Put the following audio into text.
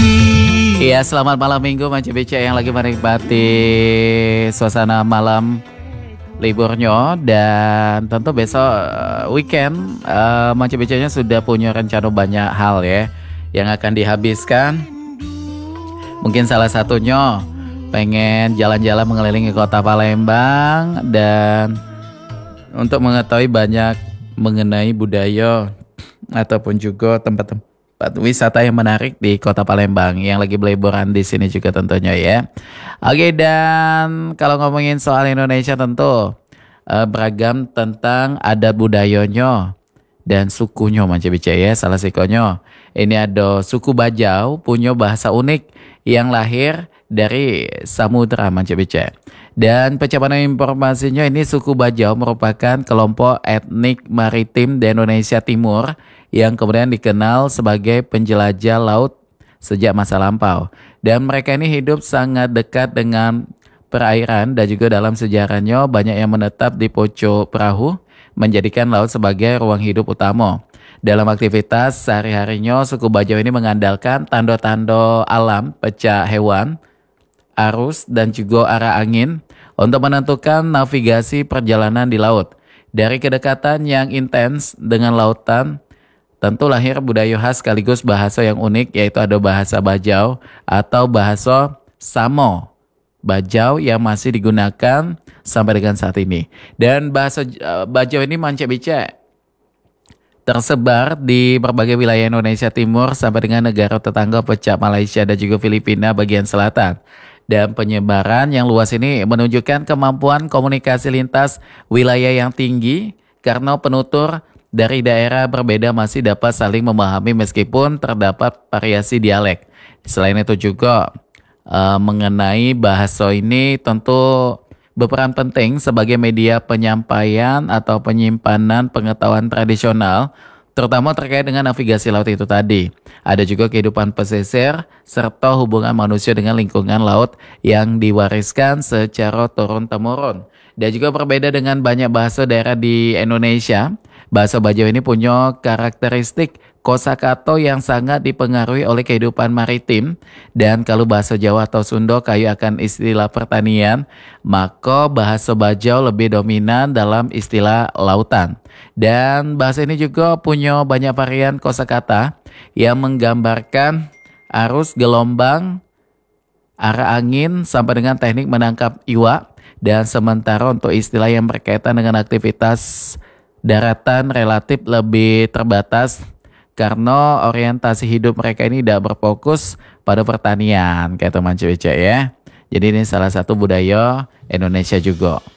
Iya, selamat malam minggu Manci Beca yang lagi menikmati suasana malam liburnya. Dan tentu besok weekend, Manci Becanya sudah punya rencana banyak hal ya yang akan dihabiskan. Mungkin salah satunya pengen jalan-jalan mengelilingi kota Palembang dan untuk mengetahui banyak mengenai budaya ataupun juga tempat-tempat wisata yang menarik di kota Palembang yang lagi liburan di sini juga tentunya ya. Oke, dan kalau ngomongin soal Indonesia tentu beragam tentang adat budayanya dan sukunya Manca Bica ya. Salah satunya ini ada suku Bajau punya bahasa unik yang lahir dari Samudra Manca Bica. Dan pencapaian informasinya ini suku Bajau merupakan kelompok etnik maritim di Indonesia Timur yang kemudian dikenal sebagai penjelajah laut sejak masa lampau. Dan mereka ini hidup sangat dekat dengan perairan dan juga dalam sejarahnya banyak yang menetap di pocok perahu menjadikan laut sebagai ruang hidup utama. Dalam aktivitas sehari-harinya suku Bajau ini mengandalkan tanda-tanda alam, pecah hewan, arus dan juga arah angin untuk menentukan navigasi perjalanan di laut. Dari kedekatan yang intens dengan lautan, tentu lahir budaya khas sekaligus bahasa yang unik, yaitu ada bahasa Bajau atau bahasa Samo Bajau yang masih digunakan sampai dengan saat ini. Dan bahasa Bajau ini Manca Bica tersebar di berbagai wilayah Indonesia Timur sampai dengan negara tetangga pecah Malaysia dan juga Filipina bagian selatan. Dan penyebaran yang luas ini menunjukkan kemampuan komunikasi lintas wilayah yang tinggi karena penutur dari daerah berbeda masih dapat saling memahami meskipun terdapat variasi dialek. Selain itu juga mengenai bahasa ini tentu berperan penting sebagai media penyampaian atau penyimpanan pengetahuan tradisional, terutama terkait dengan navigasi laut itu tadi. Ada juga kehidupan pesisir serta hubungan manusia dengan lingkungan laut yang diwariskan secara turun-temurun. Dan juga berbeda dengan banyak bahasa daerah di Indonesia, bahasa Bajau ini punya karakteristik kosakata yang sangat dipengaruhi oleh kehidupan maritim. Dan kalau bahasa Jawa atau Sunda kaya akan istilah pertanian, maka bahasa Bajau lebih dominan dalam istilah lautan. Dan bahasa ini juga punya banyak varian kosakata yang menggambarkan arus gelombang, arah angin sampai dengan teknik menangkap iwak. Dan sementara untuk istilah yang berkaitan dengan aktivitas daratan relatif lebih terbatas karena orientasi hidup mereka ini tidak berfokus pada pertanian kayak teman cewek ya. Jadi ini salah satu budaya Indonesia juga.